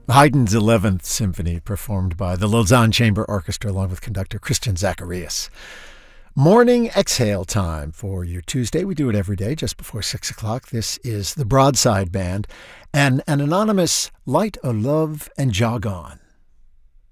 Haydn's 11th Symphony, performed by the Lausanne Chamber Orchestra along with conductor Christian Zacharias. Morning exhale time for your Tuesday. We do it every day just before 6 o'clock. This is the Broadside Band and an anonymous Light o' Love and Jog On.